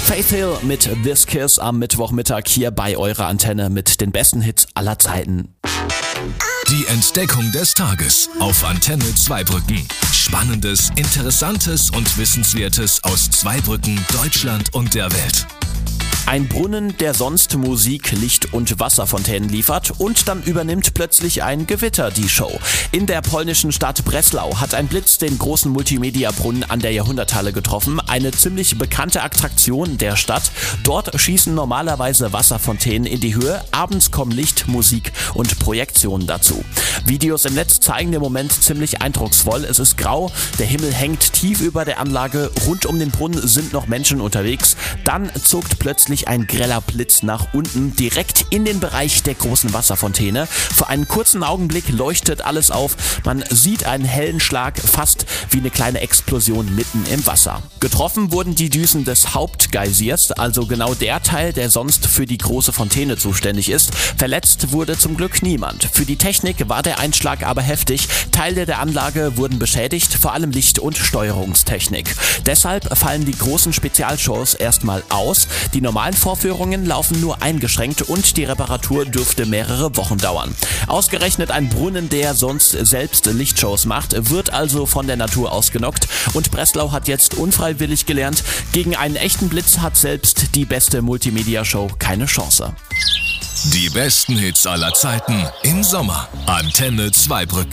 Faith Hill mit This Kiss am Mittwochmittag hier bei eurer Antenne mit den besten Hits aller Zeiten. Die Entdeckung des Tages auf Antenne Zweibrücken. Spannendes, Interessantes und Wissenswertes aus Zweibrücken, Deutschland und der Welt. Ein Brunnen, der sonst Musik, Licht und Wasserfontänen liefert, und dann übernimmt plötzlich ein Gewitter die Show. In der polnischen Stadt Breslau hat ein Blitz den großen Multimedia-Brunnen an der Jahrhunderthalle getroffen. Eine ziemlich bekannte Attraktion der Stadt. Dort schießen normalerweise Wasserfontänen in die Höhe. Abends kommen Licht, Musik und Projektionen dazu. Videos im Netz zeigen den Moment ziemlich eindrucksvoll. Es ist grau, der Himmel hängt tief über der Anlage. Rund um den Brunnen sind noch Menschen unterwegs. Dann zuckt plötzlich ein greller Blitz nach unten, direkt in den Bereich der großen Wasserfontäne. Für einen kurzen Augenblick leuchtet alles auf. Man sieht einen hellen Schlag, fast wie eine kleine Explosion mitten im Wasser. Getroffen wurden die Düsen des Hauptgeysirs, also genau der Teil, der sonst für die große Fontäne zuständig ist. Verletzt wurde zum Glück niemand. Für die Technik war der Einschlag aber heftig. Teile der Anlage wurden beschädigt, vor allem Licht- und Steuerungstechnik. Deshalb fallen die großen Spezialshows erstmal aus. Die normalen Vorführungen laufen nur eingeschränkt und die Reparatur dürfte mehrere Wochen dauern. Ausgerechnet ein Brunnen, der sonst selbst Lichtshows macht, wird also von der Natur ausgenockt, und Breslau hat jetzt unfreiwillig gelernt, gegen einen echten Blitz hat selbst die beste Multimedia-Show keine Chance. Die besten Hits aller Zeiten im Sommer. Antenne Zweibrücken.